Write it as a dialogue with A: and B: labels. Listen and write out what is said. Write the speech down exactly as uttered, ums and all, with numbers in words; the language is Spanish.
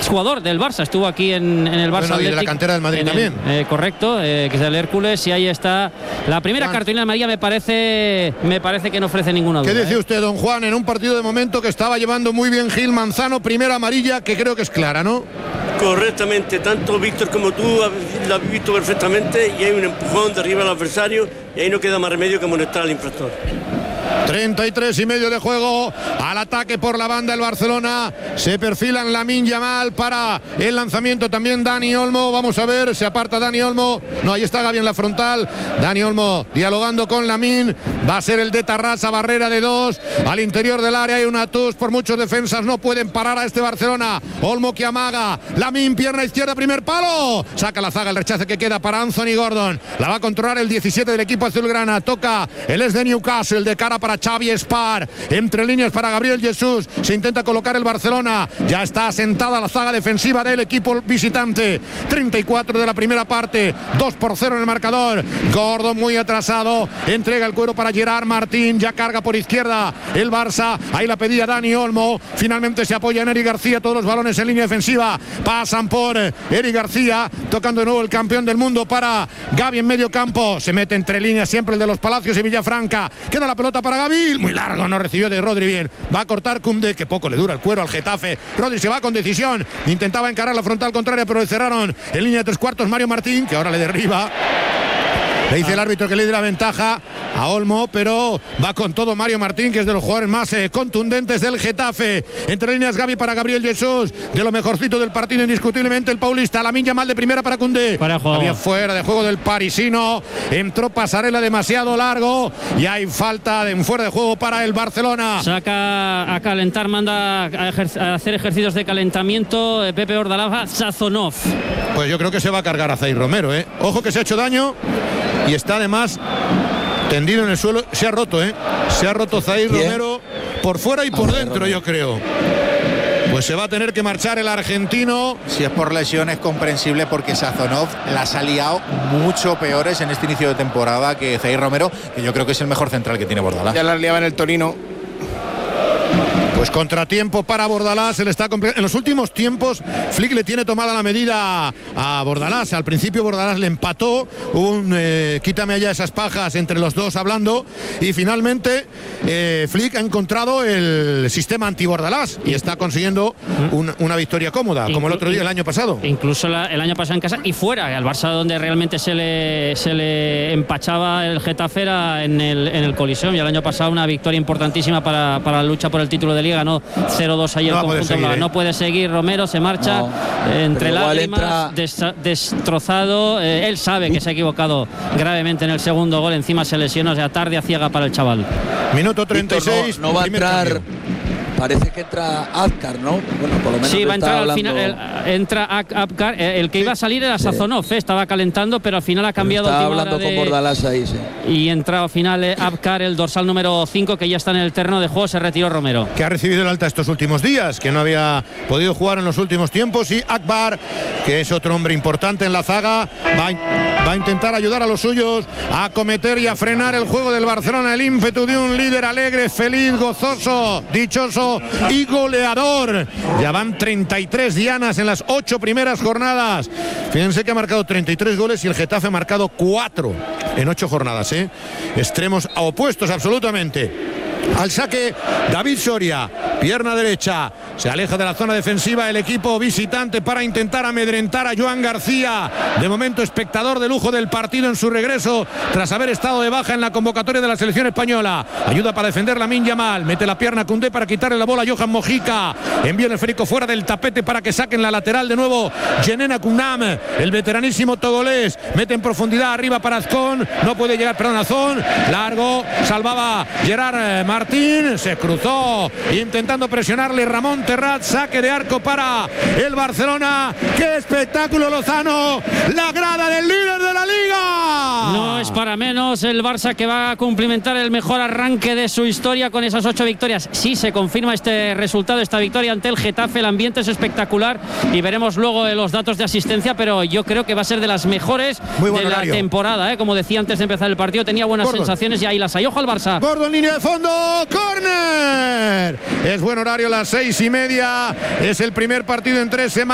A: jugador del Barça, estuvo aquí en, en el Barça.
B: Bueno, y de la cantera del Madrid también.
A: El, eh, correcto, eh, que es del Hércules, y ahí está la primera
B: Juan.
A: cartulina amarilla. Me parece, me parece que no ofrece ninguna duda.
B: ¿Qué dice
A: eh?
B: usted, don Juan, en un partido de momento que estaba llevando muy bien Gil Manzano, primera amarilla, que creo que es clara, ¿no?
C: Correctamente, tanto Víctor como tú la has visto perfectamente, y hay un empujón de arriba al adversario y ahí no queda más remedio que amonestar al infractor.
B: treinta y tres y medio de juego, al ataque por la banda el Barcelona, se perfilan Lamine Yamal para el lanzamiento, también Dani Olmo, vamos a ver, se aparta Dani Olmo, no, ahí está Gavi en la frontal, Dani Olmo dialogando con Lamine, va a ser el de Tarrasa, barrera de dos, al interior del área hay una tus, por muchos defensas no pueden parar a este Barcelona, Olmo que amaga, Lamine, pierna izquierda, primer palo, saca la zaga, el rechace que queda para Anthony Gordon, la va a controlar el diecisiete del equipo azulgrana, toca el es de Newcastle, de cara para Xavi Espar, entre líneas para Gabriel Jesús, se intenta colocar el Barcelona, ya está asentada la zaga defensiva del equipo visitante, treinta y cuatro de la primera parte, dos por cero en el marcador, Gordon muy atrasado, entrega el cuero para Gerard Martín, ya carga por izquierda el Barça, ahí la pedía Dani Olmo, finalmente se apoya en Eric García, todos los balones en línea defensiva, pasan por Eric García, tocando de nuevo el campeón del mundo para Gavi en medio campo, se mete entre líneas siempre el de los Palacios y Villafranca, queda la pelota para Gavi, muy largo, no recibió de Rodri bien, va a cortar Koundé, que poco le dura el cuero al Getafe, Rodri se va con decisión, intentaba encarar la frontal contraria pero le cerraron en línea de tres cuartos Mario Martín, que ahora le derriba. Le dice el árbitro que le dé la ventaja a Olmo, pero va con todo Mario Martín, que es de los jugadores más eh, contundentes del Getafe. Entre líneas Gavi para Gabriel Jesús, de lo mejorcito del partido indiscutiblemente el paulista. Lamine Yamal de primera para Koundé. Para Había fuera de juego del parisino, entró pasarela demasiado largo y hay falta de fuera de juego para el Barcelona.
A: Saca a calentar, manda a, ejer- a hacer ejercicios de calentamiento eh, Pepe Bordalás, Sazonov.
B: Pues yo creo que se va a cargar a Zaire Romero, ¿eh? Ojo que se ha hecho daño y está además tendido en el suelo, se ha roto, ¿eh? Se ha roto Zaire Romero por fuera y por dentro, yo creo. Pues se va a tener que marchar el argentino.
D: Si es por lesión es comprensible, porque Sazonov las ha liado mucho peores en este inicio de temporada que Zaire Romero, que yo creo que es el mejor central que tiene Bordalás.
E: Ya las liaba en el Torino.
B: Pues contratiempo para Bordalás, se le está compl- en los últimos tiempos Flick le tiene tomada la medida a Bordalás. Al principio Bordalás le empató, hubo un eh, quítame allá esas pajas entre los dos hablando, y finalmente eh, Flick ha encontrado el sistema anti-Bordalás y está consiguiendo un, una victoria cómoda, Inclu- como el otro día el año pasado.
A: Incluso la, el año pasado en casa y fuera, al Barça donde realmente se le, se le empachaba el Getafe era en el, en el Coliseum, y el año pasado una victoria importantísima para, para la lucha por el título de Liga, ganó cero dos ayer
B: no
A: el conjunto
B: seguir, ¿eh?
A: No puede seguir, Romero se marcha
F: no,
A: eh, entre lágrimas,
F: entra...
A: des, destrozado, eh, él sabe que se ha equivocado gravemente en el segundo gol, encima se lesionó, o sea, tarde a ciega para el chaval.
B: Minuto treinta y seis,
F: Víctor, no, no va a entrar cambio. Parece que entra Azcar, ¿no? Bueno, por lo menos
A: sí, va a entrar al
F: hablando...
A: final. El, entra Azcar. El que iba a salir era Sazonov, eh, estaba calentando, pero al final ha cambiado.
F: Estaba hablando
A: de,
F: con Bordalás ahí, sí.
A: Y entra al final eh, Azcar, el dorsal número cinco, que ya está en el terreno de juego. Se retiró Romero.
B: Que ha recibido el alta estos últimos días, que no había podido jugar en los últimos tiempos. Y Akbar, que es otro hombre importante en la zaga, va a, va a intentar ayudar a los suyos a acometer y a frenar el juego del Barcelona. El ímpetu de un líder alegre, feliz, gozoso, dichoso y goleador. Ya van treinta y tres dianas en las ocho primeras jornadas. Fíjense que ha marcado treinta y tres goles y el Getafe ha marcado cuatro en ocho jornadas, ¿eh? Extremos opuestos absolutamente. Al saque David Soria, pierna derecha, se aleja de la zona defensiva el equipo visitante para intentar amedrentar a Joan García, de momento espectador de lujo del partido en su regreso tras haber estado de baja en la convocatoria de la selección española. Ayuda para defender Lamine Yamal, mete la pierna Koundé para quitarle la bola a Johan Mojica, envía el esférico fuera del tapete para que saquen la lateral de nuevo Yenena Kunam, el veteranísimo togolés, mete en profundidad arriba para Azcón, no puede llegar, perdón, Azón, largo, salvaba Gerard Martín, se cruzó intentando presionarle Ramón Terrat, saque de arco para el Barcelona. ¡Qué espectáculo, Lozano! ¡La grada del líder de la Liga!
A: No es para menos el Barça, que va a cumplimentar el mejor arranque de su historia con esas ocho victorias. Sí, se confirma este resultado, esta victoria ante el Getafe. El ambiente es espectacular y veremos luego los datos de asistencia, pero yo creo que va a ser de las mejores de
B: horario.
A: la temporada, ¿eh? Como decía antes de empezar el partido, tenía buenas
B: Gordon.
A: sensaciones y ahí las hay. Ojo al Barça.
B: Gordon, línea de fondo, córner. Es buen horario, las seis y media. Es el primer partido en tres semanas.